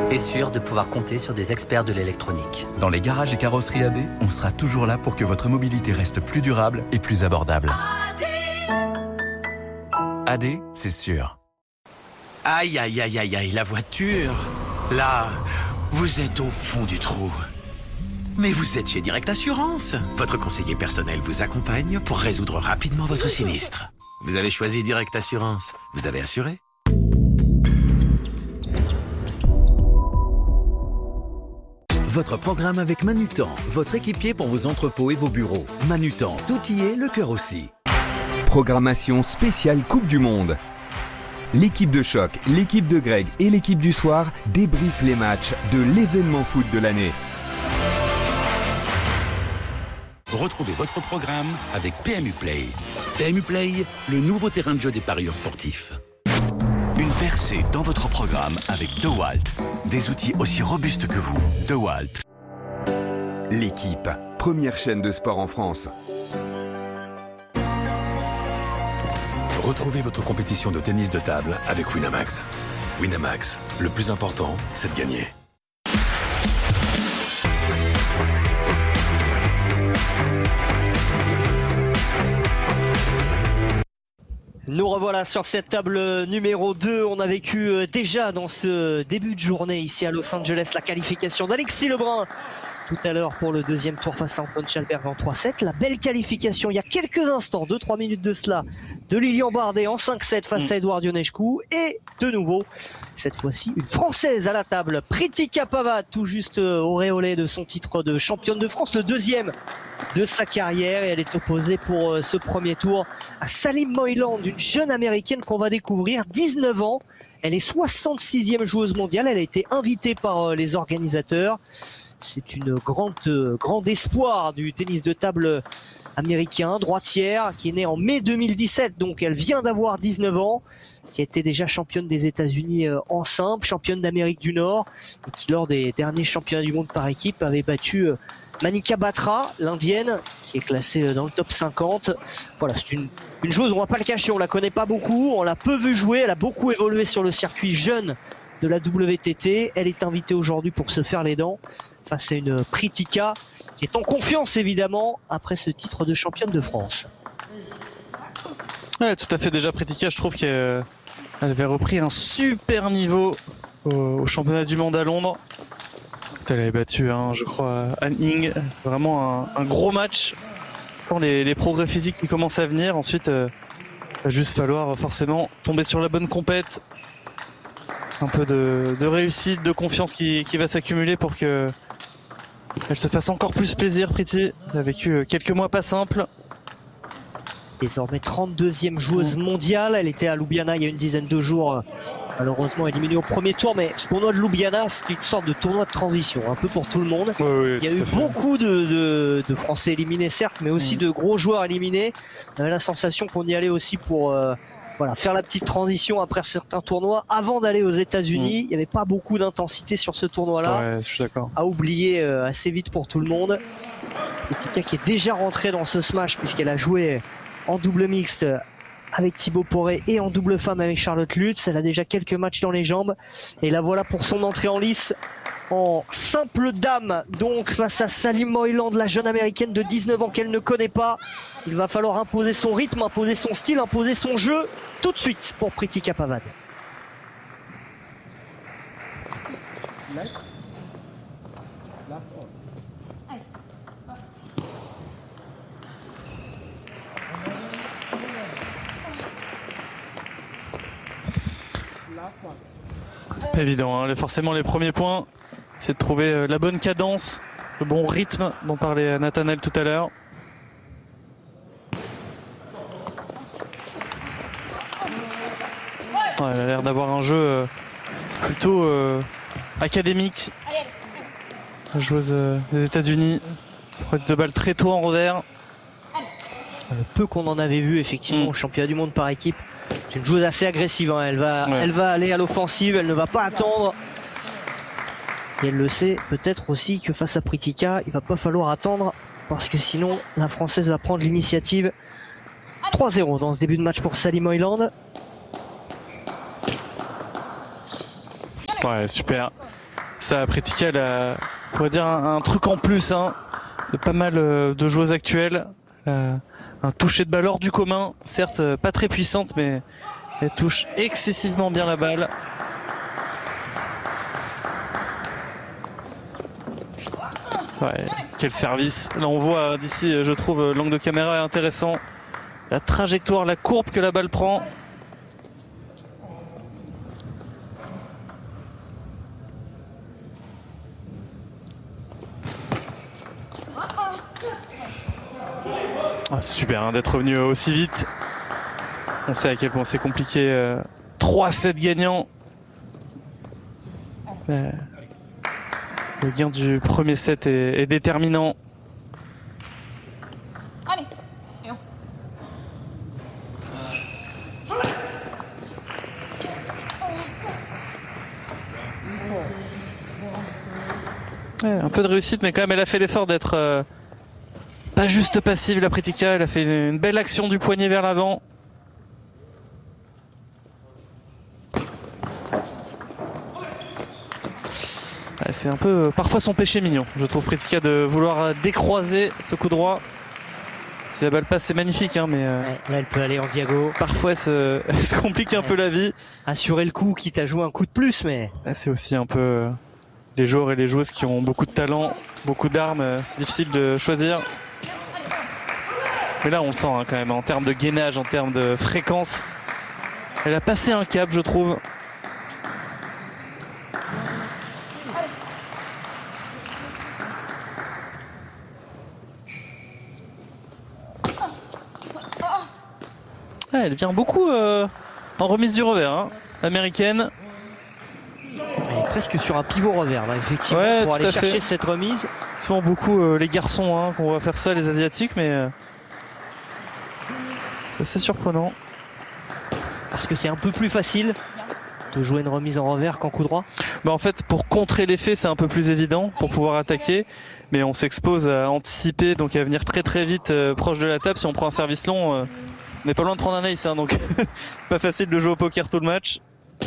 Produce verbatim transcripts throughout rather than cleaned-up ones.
Et sûr de pouvoir compter sur des experts de l'électronique. Dans les garages et carrosseries A D, on sera toujours là pour que votre mobilité reste plus durable et plus abordable. A D, c'est sûr. Aïe, aïe, aïe, aïe, aïe, la voiture. Là, vous êtes au fond du trou. Mais vous êtes chez Direct Assurance. Votre conseiller personnel vous accompagne pour résoudre rapidement votre sinistre. Vous avez choisi Direct Assurance. Vous avez assuré? Votre programme avec Manutan, votre équipier pour vos entrepôts et vos bureaux. Manutan, tout y est, le cœur aussi. Programmation spéciale Coupe du Monde. L'équipe de choc, l'équipe de Greg et l'équipe du soir débriefent les matchs de l'événement foot de l'année. Retrouvez votre programme avec P M U Play. P M U Play, le nouveau terrain de jeu des parieurs sportifs. Une percée dans votre programme avec DeWalt. Des outils aussi robustes que vous. DeWalt. L'équipe, première chaîne de sport en France. Retrouvez votre compétition de tennis de table avec Winamax. Winamax, le plus important, c'est de gagner. Nous revoilà sur cette table numéro deux. On a vécu déjà dans ce début de journée ici à Los Angeles la qualification d'Alexis Lebrun tout à l'heure pour le deuxième tour face à Anton Chalberg en trois sept. La belle qualification il y a quelques instants, deux trois minutes de cela, de Lilian Bardet en cinq sept face mmh. à Edouard Ionescu. Et de nouveau, cette fois-ci, une Française à la table, Pritika Pavad, tout juste auréolée de son titre de championne de France, le deuxième de sa carrière, et elle est opposée pour ce premier tour à Salim Moyland, une jeune américaine qu'on va découvrir, dix-neuf ans. Elle est soixante-sixième joueuse mondiale, elle a été invitée par les organisateurs. C'est une grande, grande espoir du tennis de table américain, droitière, qui est née en mai deux mille dix-sept, donc elle vient d'avoir dix-neuf ans, qui a été déjà championne des États-Unis en simple, championne d'Amérique du Nord, et qui lors des derniers championnats du monde par équipe avait battu Manika Batra, l'indienne, qui est classée dans le top cinquante. Voilà, c'est une, une joueuse, on va pas le cacher, on la connaît pas beaucoup, on l'a peu vu jouer, elle a beaucoup évolué sur le circuit jeune de la W T T. Elle est invitée aujourd'hui pour se faire les dents face à une Pritika qui est en confiance évidemment après ce titre de championne de France. Ouais, tout à fait. Déjà Pritika, je trouve qu'elle avait repris un super niveau au, au championnat du monde à Londres. Elle avait battu, hein, je crois, Anne Ing. Vraiment un, un gros match. Sans les, les progrès physiques qui commencent à venir. Ensuite, euh, il va juste falloir forcément tomber sur la bonne compète. Un peu de, de réussite, de confiance qui, qui va s'accumuler pour que elle se fasse encore plus plaisir. Priti, elle a vécu quelques mois pas simples. Désormais trente-deuxième joueuse mondiale. Elle était à Ljubljana il y a une dizaine de jours. Malheureusement éliminée au premier tour, mais ce tournoi de Ljubljana, c'est une sorte de tournoi de transition, un peu pour tout le monde. Oui, oui, il y a eu beaucoup de, de, de Français éliminés, certes, mais aussi mmh. de gros joueurs éliminés. On avait la sensation qu'on y allait aussi pour euh, voilà, faire la petite transition après certains tournois. Avant d'aller aux États-Unis, mmh. il n'y avait pas beaucoup d'intensité sur ce tournoi-là. Ouais, je suis d'accord. À oublier euh, assez vite pour tout le monde. Pritika qui est déjà rentrée dans ce smash puisqu'elle a joué en double mixte avec Thibaut Poré et en double femme avec Charlotte Lutz. Elle a déjà quelques matchs dans les jambes et la voilà pour son entrée en lice en simple dame, donc face à Salim Moyland, la jeune américaine de dix-neuf ans qu'elle ne connaît pas. Il va falloir imposer son rythme, imposer son style, imposer son jeu tout de suite pour Pritika Pavad. Pas évident, hein. Forcément les premiers points, c'est de trouver la bonne cadence, le bon rythme dont parlait Nathanaël tout à l'heure. Ouais, elle a l'air d'avoir un jeu plutôt euh, académique. La joueuse des États-Unis, prise de balle très tôt en revers. Le peu qu'on en avait vu effectivement mmh. au championnat du monde par équipe. C'est une joueuse assez agressive, hein. elle, va, ouais. elle va aller à l'offensive, elle ne va pas attendre. Et elle le sait peut-être aussi que face à Pritika, il va pas falloir attendre parce que sinon la Française va prendre l'initiative. trois zéro dans ce début de match pour Salim Moyland. Ouais, super. Ça, Pretica, elle a, on pourrait dire, un, un truc en plus, hein, de pas mal euh, de joueuses actuelles. Euh, un toucher de balle hors du commun, certes euh, pas très puissante, mais elle touche excessivement bien la balle. Ouais, quel service. Là on voit d'ici, je trouve l'angle de caméra est intéressant. La trajectoire, la courbe que la balle prend. Ah, c'est super hein, d'être revenu aussi vite. On sait à quel point c'est compliqué. Euh, trois sept gagnants. Euh, Le gain du premier set est, est déterminant. Allez. Ouais, un peu de réussite, mais quand même, elle a fait l'effort d'être euh, pas juste passive, la Pretica. Elle a fait une, une belle action du poignet vers l'avant. C'est un peu parfois son péché mignon, je trouve, Pretica, de vouloir décroiser ce coup droit. Si la balle passe, c'est magnifique, hein, mais euh, ouais, là elle peut aller en diago. Parfois elle se, elle se complique un ouais. peu la vie. Assurer le coup, quitte à jouer un coup de plus, mais c'est aussi un peu euh, les joueurs et les joueuses qui ont beaucoup de talent, beaucoup d'armes, euh, c'est difficile de choisir. Mais là on le sent hein, quand même, en termes de gainage, en termes de fréquence. Elle a passé un cap, je trouve. Ah, elle vient beaucoup euh, en remise du revers, hein, américaine. Elle est presque sur un pivot revers, là, effectivement, ouais, pour aller chercher fait. cette remise. Souvent beaucoup euh, les garçons hein, qu'on va faire ça, les asiatiques, mais euh, c'est assez surprenant. Parce que c'est un peu plus facile de jouer une remise en revers qu'en coup droit. Bah en fait, pour contrer l'effet, c'est un peu plus évident pour pouvoir attaquer. Mais on s'expose à anticiper, donc à venir très très vite euh, proche de la table. Si on prend un service long, euh, on n'est pas loin de prendre un ace, hein, donc c'est pas facile de jouer au poker tout le match.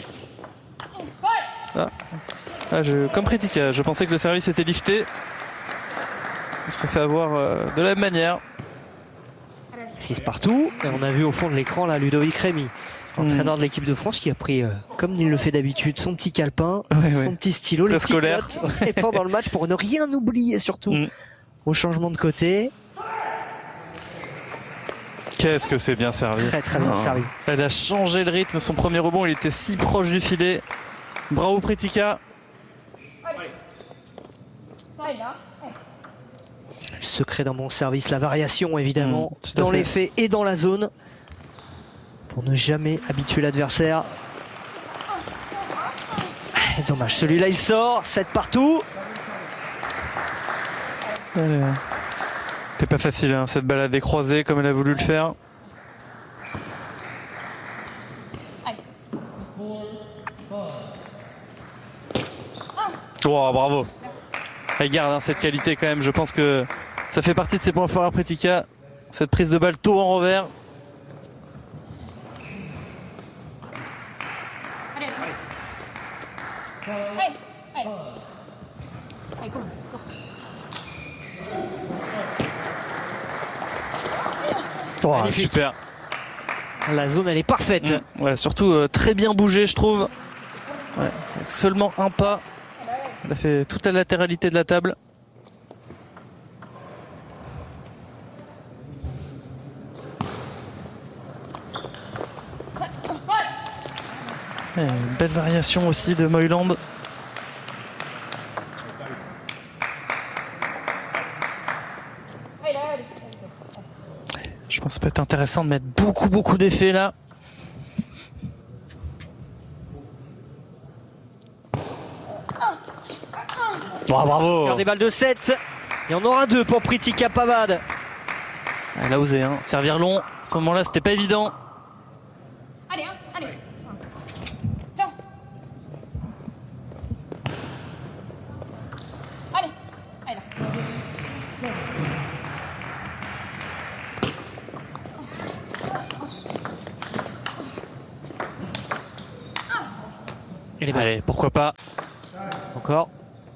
Ah. Ah, je, comme Pretica, je pensais que le service était lifté. On serait fait avoir euh, de la même manière. six partout, et on a vu au fond de l'écran là Ludovic Rémy, entraîneur mmh. de l'équipe de France, qui a pris, euh, comme il le fait d'habitude, son petit calepin, ouais, son ouais. petit stylo, très les petites scolaire notes, et pendant le match pour ne rien oublier surtout mmh. au changement de côté. Qu'est-ce que c'est bien servi. Très très bien oh. servi. Elle a changé le rythme, son premier rebond il était si proche du filet. Bravo Pretica. Le secret dans mon service, la variation évidemment, mmh, dans fait. les faits et dans la zone, pour ne jamais habituer l'adversaire. Dommage, celui-là il sort, sept partout. C'était pas facile hein, cette balle à décroiser comme elle a voulu le faire. Oh, bravo. Elle garde hein, cette qualité quand même, je pense que ça fait partie de ses points forts à Pretica. Cette prise de balle tôt en revers. Oh, super. La zone elle est parfaite. Mmh. Ouais, surtout euh, très bien bougé je trouve. Ouais, avec seulement un pas. Elle a fait toute la latéralité de la table. Et une belle variation aussi de Moyland. Je pense que ça peut être intéressant de mettre beaucoup beaucoup d'effets là. Oh, bravo. Des balles de sept. Et on aura deux pour Pretica Pavard. Elle a osé hein. Servir long. À ce moment-là, c'était pas évident. Allez, hein, allez. Allez, allez là. Allez, pourquoi pas. Encore.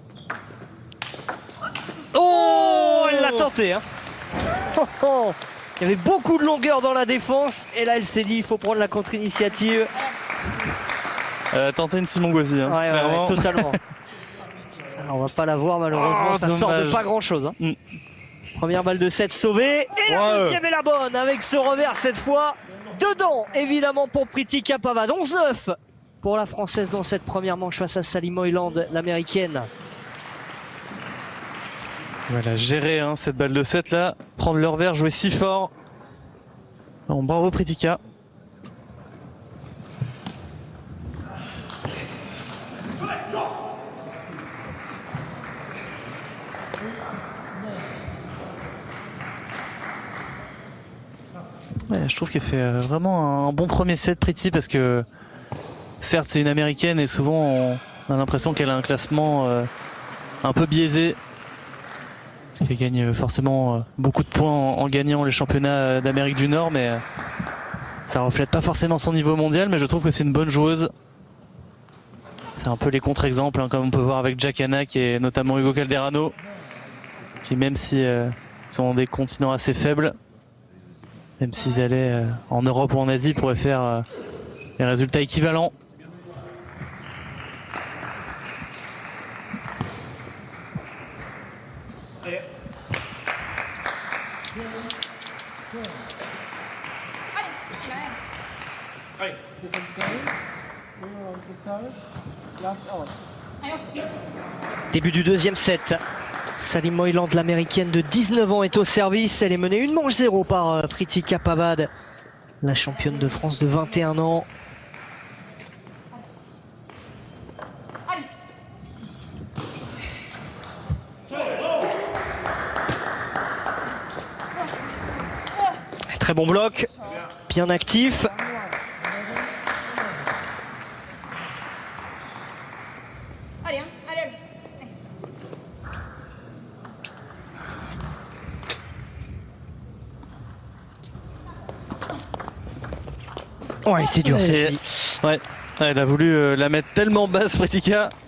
Oh, elle l'a tenté. Hein. Oh, oh. Il y avait beaucoup de longueur dans la défense. Et là, elle s'est dit, il faut prendre la contre-initiative. Elle a tenté une Simon Gauzy. Hein, ouais, ouais, ouais, totalement. Alors, on va pas la voir, malheureusement. Oh, ça dommage. Sort de pas grand-chose. Hein. Mm. Première balle de sept sauvée. Et la ouais. deuxième est la bonne. Avec ce revers cette fois. Dedans, évidemment, pour Pritika Pavad. onze neuf pour la Française dans cette première manche face à Sally Moyland, l'Américaine. Voilà, gérer hein, cette balle de sept là, prendre le revers, jouer si fort. Bon, bravo Pritika. Ouais, je trouve qu'elle fait vraiment un bon premier set Priti parce que certes c'est une américaine et souvent on a l'impression qu'elle a un classement euh, un peu biaisé. Parce qu'elle gagne forcément beaucoup de points en, en gagnant les championnats d'Amérique du Nord, mais ça reflète pas forcément son niveau mondial, mais je trouve que c'est une bonne joueuse. C'est un peu les contre-exemples, hein, comme on peut voir avec Jack Hanna et notamment Hugo Calderano, qui même si euh, sont des continents assez faibles, même s'ils allaient euh, en Europe ou en Asie, pourraient faire euh, des résultats équivalents. Début du deuxième set. Sally Moyland, l'américaine de dix-neuf ans, est au service. Elle est menée une manche zéro par euh, Pritika Pavad, la championne de France de vingt et un ans. Très bon bloc, bien actif. Allez, hein, allez, allez. Oh, elle était dure celle-ci. Ouais, elle a voulu euh, la mettre tellement basse, Pritika.